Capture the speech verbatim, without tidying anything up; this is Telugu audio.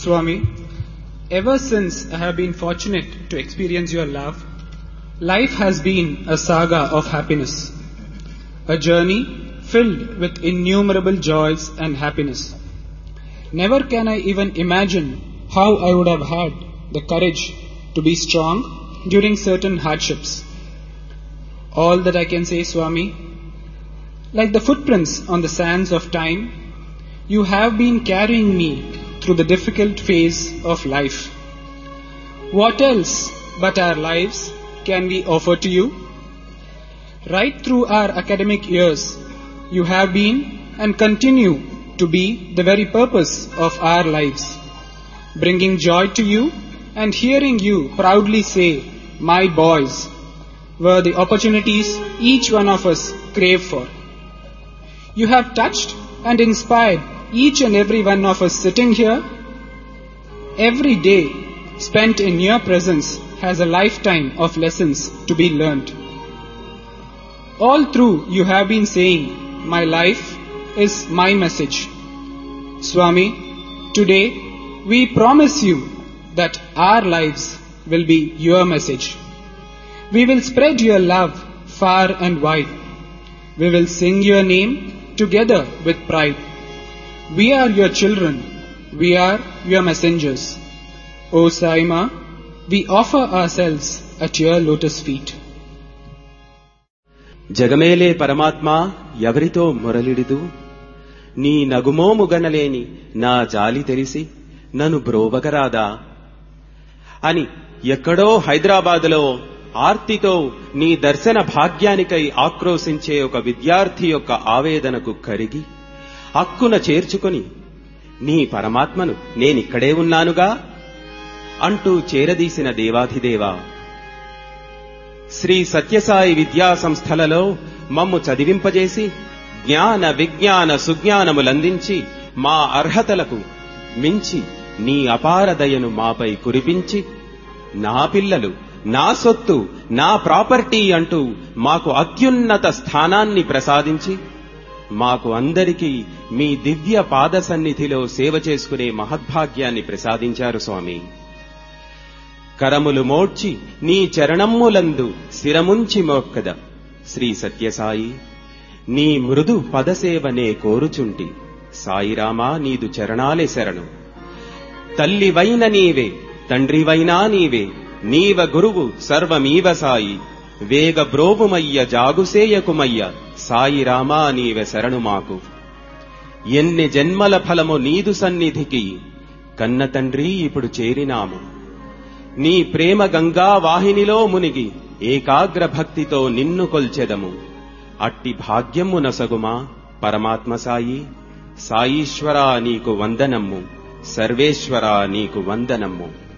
Swami, ever since I have been fortunate to experience your love, life has been a saga of happiness, a journey filled with innumerable joys and happiness. Never can I even imagine how I would have had the courage to be strong during certain hardships. All that I can say, Swami, like the footprints on the sands of time, you have been carrying me through the difficult phase of life. What else but our lives can we offer to you? Right through our academic years, you have been and continue to be the very purpose of our lives, bringing joy to you and hearing you proudly say, "My boys," were the opportunities each one of us crave for. You have touched and inspired each and every one of us sitting here. Every day spent in your presence has a lifetime of lessons to be learnt. All through you have been saying, "My life is my message." Swami, today we promise you that our lives will be your message. We will spread your love far and wide. We will sing your name together with pride. We are your children. We are your messengers. O Sai Ma, we offer ourselves at your lotus feet. జగమేలే పరమాత్మ ఎవరితో మొరలిడిదు, నీ నగుమోముగనలేని నా జాలి తెరిసి నన్ను బ్రోవగరాదా అని ఎక్కడో హైదరాబాదులో ఆర్తితో నీ దర్శన భాగ్యానికై ఆక్రోశించే ఒక విద్యార్థి యొక్క ఆవేదనకు కరిగి హక్కున చేర్చుకొని, నీ పరమాత్మను నేనిక్కడే ఉన్నానుగా అంటూ చేరదీసిన దేవాధిదేవా, శ్రీ సత్యసాయి విద్యా సంస్థలలో మమ్ము చదివింపజేసి జ్ఞాన విజ్ఞాన సుజ్ఞానములందించి మా అర్హతలకు మించి నీ అపార దయను మాపై కురిపించి, నా పిల్లలు, నా సొత్తు, నా ప్రాపర్టీ అంటూ మాకు అత్యున్నత స్థానాన్ని ప్రసాదించి మాకు అందరికీ మీ దివ్య పాద సన్నిధిలో సేవ చేసుకునే మహద్భాగ్యాన్ని ప్రసాదించారు స్వామి. కరములు మోడ్చి నీ చరణమ్ములందు శిరముంచి మోక్కద శ్రీ సత్యసాయి, నీ మృదు పదసేవనే కోరుచుంటి సాయిరామా నీదు చరణాలే శరణు. తల్లివైన నీవే, తండ్రివైనా నీవే, నీవ గురువు సర్వమీవ సాయి, వేగ బ్రోవుమయ్య జాగుసేయకుమయ్య సాయిరామా నీవె శరణు మాకు. ఎన్ని జన్మల ఫలము నీదు సన్నిధికి కన్న తండ్రి ఇప్పుడు చేరినాము. నీ ప్రేమ గంగా వాహినిలో మునిగి ఏకాగ్ర భక్తితో నిన్ను కొల్చెదము. అట్టి భాగ్యము నొసగుమా పరమాత్మ సాయి. సాయీశ్వరా నీకు వందనమ్ము, సర్వేశ్వరా నీకు వందనమ్ము.